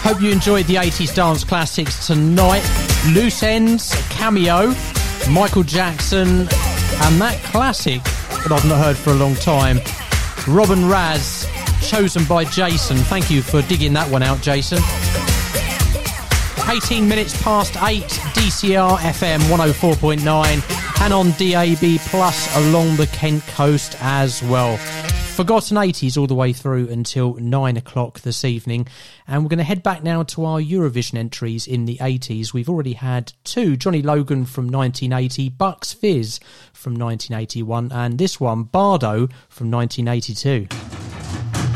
Hope you enjoyed the 80s dance classics tonight. Loose Ends, Cameo, Michael Jackson, and that classic that I've not heard for a long time, Robin Raz, chosen by Jason. Thank you for digging that one out, Jason. 18 minutes past 8, DCR FM 104.9 and on DAB Plus along the Kent coast as well. Forgotten 80s all the way through until 9 o'clock this evening. And we're going to head back now to our Eurovision entries in the 80s. We've already had two, Johnny Logan from 1980, Bucks Fizz from 1981, and this one, Bardo, from 1982.